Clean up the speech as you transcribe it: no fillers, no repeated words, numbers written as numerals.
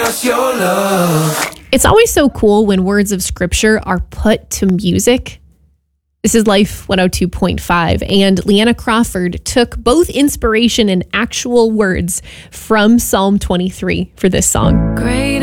just your love. It's always so cool when words of scripture are put to music. This is Life 102.5, and Leanna Crawford took both inspiration and actual words from Psalm 23 for this song. Great